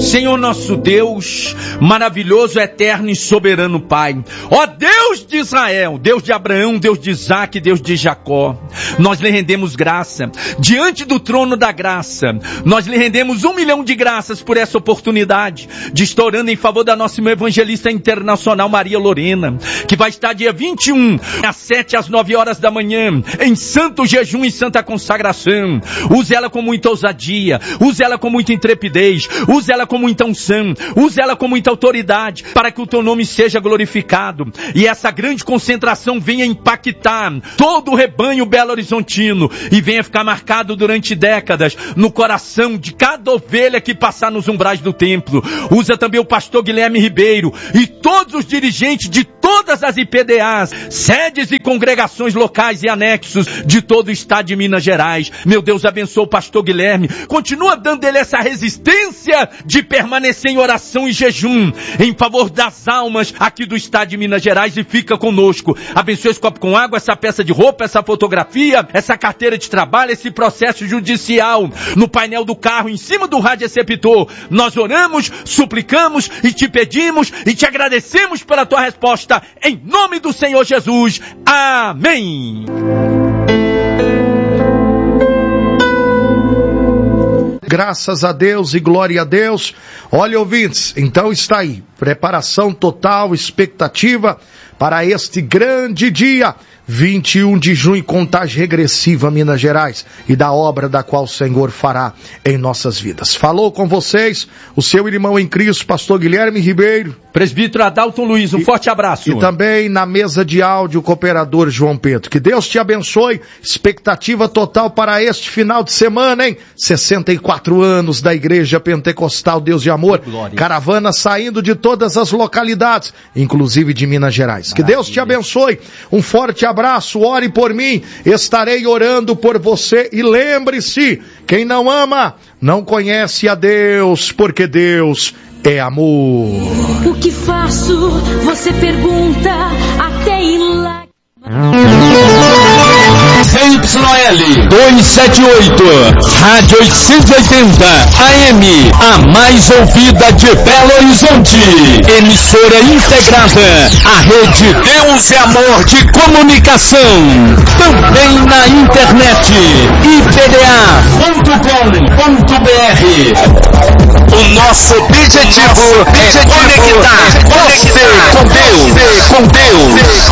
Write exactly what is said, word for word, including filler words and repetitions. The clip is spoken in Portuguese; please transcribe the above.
Senhor nosso Deus, maravilhoso, eterno e soberano Pai, ó Deus de Israel, Deus de Abraão, Deus de Isaque, Deus de Jacó, nós lhe rendemos graça, diante do trono da graça, nós lhe rendemos um milhão de graças por essa oportunidade de estar orando em favor da nossa evangelista internacional Maria Lorena, que vai estar dia vinte e um, às sete às nove horas da manhã, em santo jejum e santa consagração. Use ela com muita ousadia, use ela com muita intrepidez, use ela com muita unção, use ela com muita autoridade, para que o teu nome seja glorificado, e essa grande concentração venha impactar todo o rebanho Belo Horizontino, e venha ficar marcado durante décadas no coração de cada ovelha que passar nos umbrais do templo. Usa também o pastor Guilherme Ribeiro e todos os dirigentes de todas as I P D As, sedes e congregações locais e anexos de todo o estado de Minas Gerais. Meu Deus, abençoa o pastor Guilherme, continua dando ele essa resistência de permanecer em oração e jejum em favor das almas aqui do estado de Minas Gerais, e fica conosco. Abençoa esse copo com água, essa peça de roupa, essa fotografia, essa carteira de trabalho, esse processo judicial no painel do carro, em cima do rádio receptor. Nós oramos, suplicamos e te pedimos e te agradecemos pela tua resposta, em nome do Senhor Jesus. Amém. Graças a Deus e glória a Deus. Olha, ouvintes, então está aí, preparação total, expectativa para este grande dia, vinte e um de junho, contagem regressiva, Minas Gerais, e da obra da qual o Senhor fará em nossas vidas. Falou com vocês o seu irmão em Cristo, pastor Guilherme Ribeiro, presbítero Adalton Luiz, um e, forte abraço. E também na mesa de áudio, o cooperador João Pedro. Que Deus te abençoe, expectativa total para este final de semana, hein? sessenta e quatro anos da Igreja Pentecostal Deus de Amor, glória. Caravana saindo de todas as localidades, inclusive de Minas Gerais. Maravilha. Que Deus te abençoe, um forte abraço. Abraço, ore por mim, estarei orando por você, e lembre-se, quem não ama, não conhece a Deus, porque Deus é amor. O que faço? Você pergunta, até ir lá. Z Y L duzentos e setenta e oito, Rádio oitocentos e oitenta, A M, a mais ouvida de Belo Horizonte. Emissora integrada à rede Deus é Amor de Comunicação. Também na internet, I P D A ponto com ponto B R. O nosso objetivo é conectar você com Deus, com Deus.